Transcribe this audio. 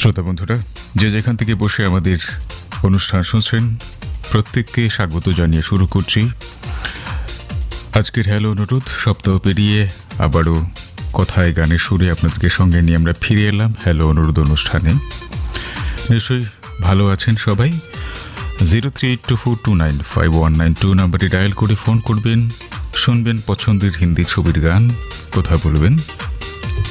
শ্রোতা বন্ধুরা, যে যেখান থেকে বসে আমাদের অনুষ্ঠান শুনছেন, প্রত্যেককে স্বাগত জানিয়ে শুরু করছি আজকের হ্যালো অনুরোধ। সপ্তাহ পেরিয়ে আবারও কথায় গানে সুরে আপনাদেরকে সঙ্গে নিয়ে আমরা ফিরে এলাম হ্যালো অনুরোধ অনুষ্ঠানে। নিশ্চয়ই ভালো আছেন সবাই। 038242959192 নাম্বারে ডায়াল করে ফোন করবেন, শুনবেন পছন্দের হিন্দি ছবির গান, কথা বলবেন।